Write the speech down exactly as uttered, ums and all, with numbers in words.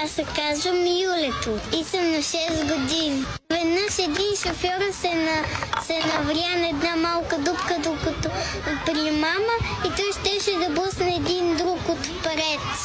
Аз се казвам Юлето и съм на шест години. Веднъж един шофьор се, на, се навря на една малка дупка, докато при мама и той щеше да блъсне един друг отпред.